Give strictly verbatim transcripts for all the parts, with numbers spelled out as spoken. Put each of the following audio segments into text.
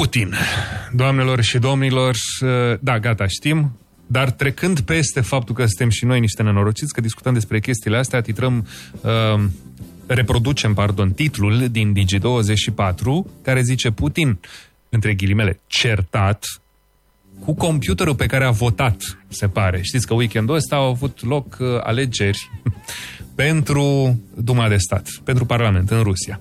Putin. Doamnelor și domnilor, da, gata, știm, dar trecând peste faptul că suntem și noi niște nenorociți, că discutăm despre chestiile astea, titrăm, uh, reproducem, pardon, titlul din Digi douăzeci și patru, care zice Putin, între ghilimele, certat cu computerul pe care a votat, se pare. Știți că weekendul ăsta au avut loc uh, alegeri pentru Duma de Stat, pentru Parlament în Rusia.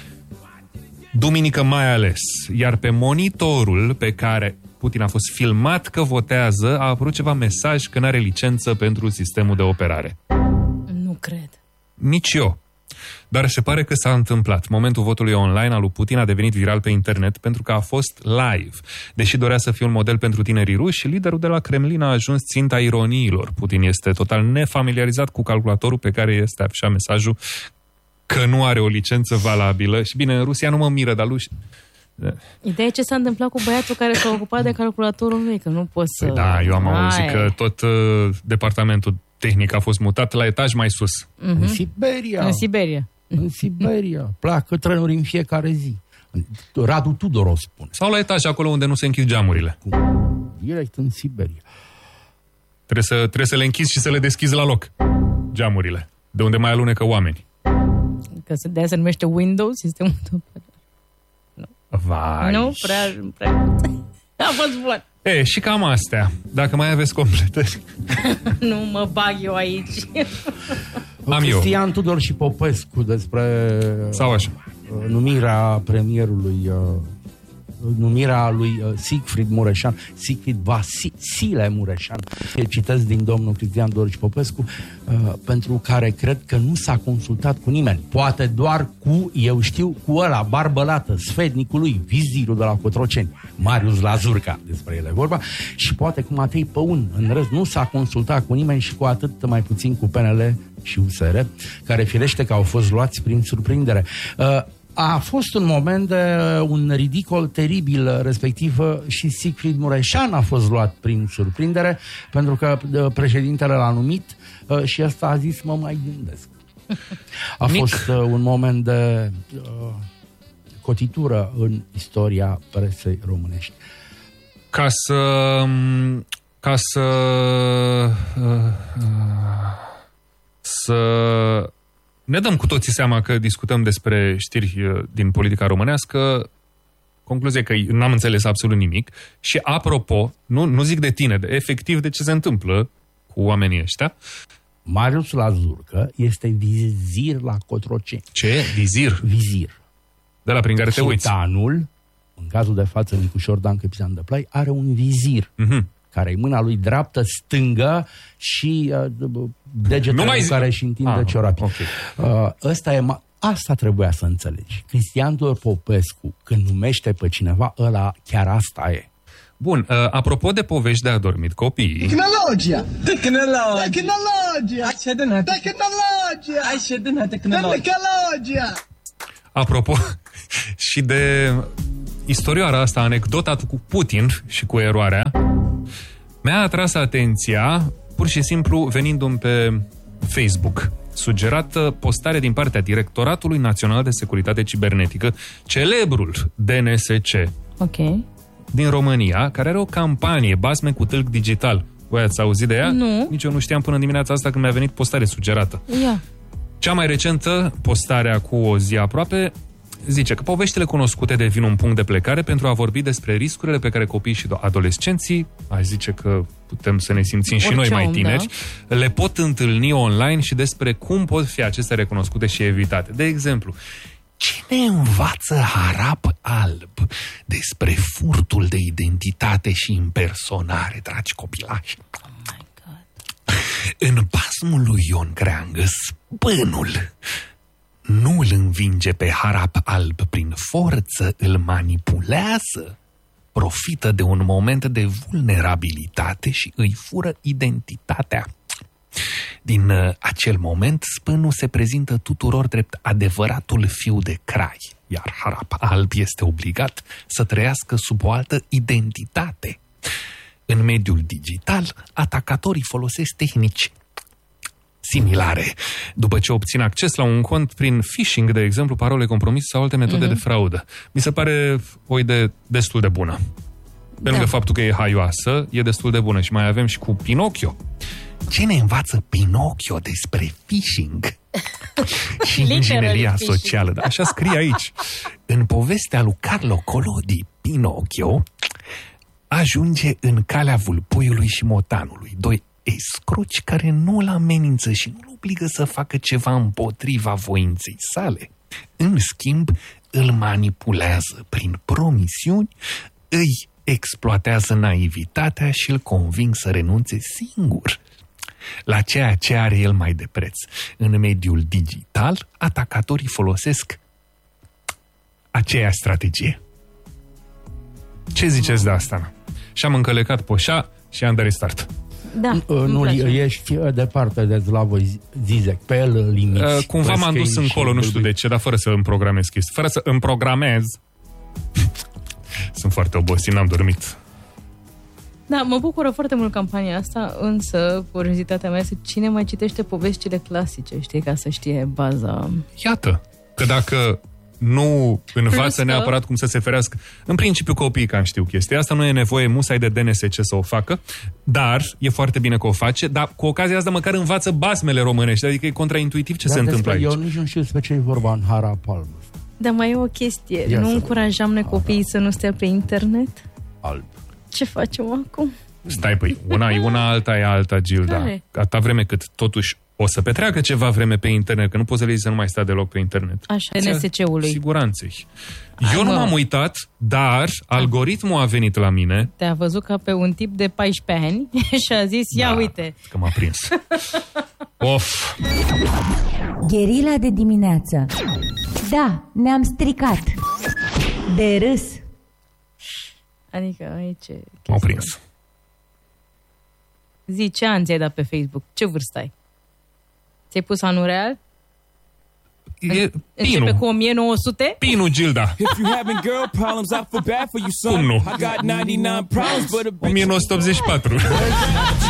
Duminică mai ales, iar pe monitorul pe care Putin a fost filmat că votează, a apărut ceva mesaj că n-are licență pentru sistemul de operare. Nu cred. Nici eu. Dar se pare că s-a întâmplat. Momentul votului online al lui Putin a devenit viral pe internet pentru că a fost live. Deși dorea să fie un model pentru tinerii ruși, liderul de la Kremlin a ajuns ținta ironiilor. Putin este total nefamiliarizat cu calculatorul pe care este afișat mesajul că nu are o licență valabilă. Și bine, în Rusia nu mă miră, dar lui... Ideea e ce s-a întâmplat cu băiatul care s-a ocupat de calculatorul lui, că nu poți să... Da, eu am auzit Ai. că tot uh, departamentul tehnic a fost mutat la etaj mai sus. Mm-hmm. În Siberia. În Siberia. În Siberia. Pleacă trenuri în fiecare zi. Radu Tudor o spune. Sau la etaj, acolo unde nu se închid geamurile. Direct în Siberia. Trebuie să, trebuie să le închizi și să le deschizi la loc, geamurile, de unde mai alunecă oameni. Că de-aia se numește Windows, sistemul de operare. Vai. Nu, prea, prea... A fost bun. E, și cam astea. Dacă mai aveți completări. Nu mă bag eu aici. Am Cristian eu. Tudor și Popescu despre Sau așa. numirea premierului, numirea lui Siegfried Mureșan, Siegfried Vasile Mureșan. Eu citesc din domnul Cristian Tudor și Popescu, pentru care cred că nu s-a consultat cu nimeni. Poate doar cu, eu știu, cu ăla, barbă lată, sfetnicul lui, vizirul de la Cotroceni, Marius Lazurca, despre ele vorba, și poate cu Matei Păun. În rest, nu s-a consultat cu nimeni și cu atât mai puțin cu P N L și U S R, care firește că au fost luați prin surprindere. A fost un moment de un ridicol teribil, respectiv și Siegfried Mureșan a fost luat prin surprindere, pentru că președintele l-a numit și ăsta a zis, mă mai gândesc. A Mic. fost un moment de uh, cotitură în istoria presei românești. Ca să... Ca să... Uh, să... ne dăm cu toții seama că discutăm despre știri din politica românească, concluzia că n-am înțeles absolut nimic și apropo, nu, nu zic de tine, de, efectiv de ce se întâmplă cu oamenii ăștia. Marius Lazurcă este vizir la Cotroceni. Ce? Vizir? Vizir. De la prin care te uiți. Sultanul, în cazul de față Nicușor Dan Căpițan de Plai, are un vizir. Mm-hmm. Care e mâna lui dreaptă, stângă și uh, degetul cu care își întinde ah, ciorapii. Okay. Uh, ăsta e ma- asta trebuia să înțelegi. Cristian Tudor Popescu, când numește pe cineva, ăla chiar asta e. Bun, uh, apropo de povești de adormit copiii... Tehnologia! Tehnologia! Tehnologia! Tehnologia! Tehnologia! Apropo și de istorioara asta, anecdota cu Putin și cu eroarea, mi-a atras atenția, pur și simplu, venind-mi pe Facebook, sugerată postare din partea Directoratului Național de Securitate Cibernetică, celebrul D N S C, okay, din România, care are o campanie, basme cu tâlc digital. Voi ați auzit de ea? Nu. Nici eu nu știam până dimineața asta când mi-a venit postare sugerată. Ia. Cea mai recentă, postarea cu o zi aproape, zice că poveștile cunoscute devin un punct de plecare pentru a vorbi despre riscurile pe care copiii și adolescenții, aș zice că putem să ne simțim și noi mai tineri, da, le pot întâlni online și despre cum pot fi acestea recunoscute și evitate. De exemplu, cine învață harap alb despre furtul de identitate și impersonare, dragi copilași? Oh my God. În pasmul lui Ion Creangă, spânul nu îl învinge pe harap alb prin forță, îl manipulează, profită de un moment de vulnerabilitate și îi fură identitatea. Din uh, acel moment, spânul se prezintă tuturor drept adevăratul fiu de crai, iar harap alb este obligat să trăiască sub o altă identitate. În mediul digital, atacatorii folosesc tehnici similare, după ce obțin acces la un cont prin phishing, de exemplu, parole compromise sau alte metode uh-huh. de fraudă. Mi se pare o idee destul de bună. Pe da. lângă faptul că e haioasă, e destul de bună. Și mai avem și cu Pinocchio. Ce ne învață Pinocchio despre phishing? Și ingineria socială. Da, așa scrie aici. În povestea lui Carlo Collodi, Pinocchio ajunge în calea vulpoiului și motanului, doi escroci care nu îl amenință și nu îl obligă să facă ceva împotriva voinței sale. În schimb, îl manipulează prin promisiuni, îi exploatează naivitatea și îl conving să renunțe singur la ceea ce are el mai de preț. În mediul digital, atacatorii folosesc aceeași strategie. Ce ziceți de asta? Și-am încălecat poșa și am de restart. Da, nu ești departe de Slavoj Zizek, pe el limiți. Uh, cumva m-am dus încolo, nu știu de ce, dar fără să îmi programez chestii. Fără să îmi programez. Sunt foarte obosit, n-am dormit. Da, mă bucură foarte mult campania asta, însă curiozitatea mea este cine mai citește poveștile clasice, știi, ca să știe baza. Iată, că dacă nu învață neapărat cum să se ferească. În principiu copiii cam știu chestia asta, nu e nevoie musai de D N S C să o facă, dar e foarte bine că o face, dar cu ocazia asta măcar învață basmele românești, adică e contraintuitiv ce dar se întâmplă aici. Eu nici nu știu despre ce e vorba în Hara Palm. Dar mai e o chestie, Ia nu încurajam noi copiii să nu stea pe internet? Alb. Ce facem acum? Stai, păi, una e una, alta e alta, Gilda. Care? Atâta vreme cât totuși o să petreacă ceva vreme pe internet, că nu poți să le zici să nu mai stea deloc pe internet. Așa, N S C-ului. Siguranței. Eu nu m-am uitat, dar algoritmul a venit la mine. Te-a văzut ca pe un tip de paisprezece ani și a zis, ia da, uite. Că m-a prins. Of! Gherila de dimineață. Da, ne-am stricat. De râs. Adică aici... M-au prins. Zi, ce an ți-ai dat pe Facebook? Ce vârstă ai? Ți-ai pus anul real? E Începe cu o mie nouă sute? Pinu, Gilda. Cum nu? o mie nouă sute optzeci și patru.